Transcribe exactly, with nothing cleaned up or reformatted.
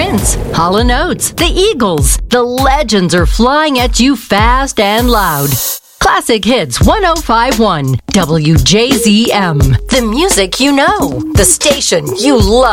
Prince, Hall and Oates, the Eagles. The legends are flying at you fast and loud. Classic Hits one oh five point one W J Z M. The music you know. The station you love.